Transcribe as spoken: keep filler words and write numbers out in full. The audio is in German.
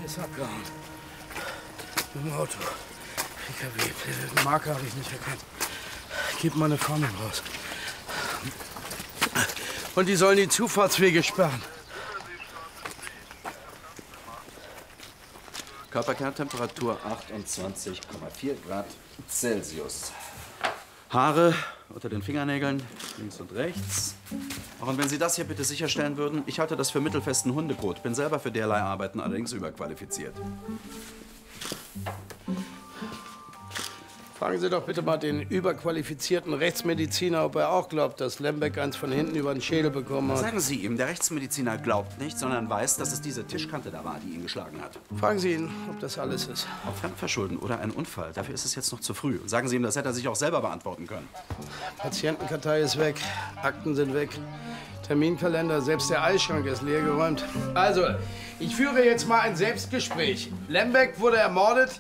ist abgehauen. Mit dem Auto. P K W. Marke habe ich nicht erkannt. Gib meine Fahne raus. Und die sollen die Zufahrtswege sperren. Körperkerntemperatur achtundzwanzig Komma vier Grad Celsius. Haare unter den Fingernägeln, links und rechts. Auch und wenn Sie das hier bitte sicherstellen würden, ich halte das für mittelfesten Hundekot. Bin selber für derlei Arbeiten allerdings überqualifiziert. Fragen Sie doch bitte mal den überqualifizierten Rechtsmediziner, ob er auch glaubt, dass Lembeck eins von hinten über den Schädel bekommen hat. Sagen Sie ihm, der Rechtsmediziner glaubt nicht, sondern weiß, dass es diese Tischkante da war, die ihn geschlagen hat. Fragen Sie ihn, ob das alles ist. Auf Fremdverschulden oder ein Unfall, dafür ist es jetzt noch zu früh. Und sagen Sie ihm, das hätte er sich auch selber beantworten können. Patientenkartei ist weg, Akten sind weg, Terminkalender, selbst der Eisschrank ist leergeräumt. Also, ich führe jetzt mal ein Selbstgespräch. Lembeck wurde ermordet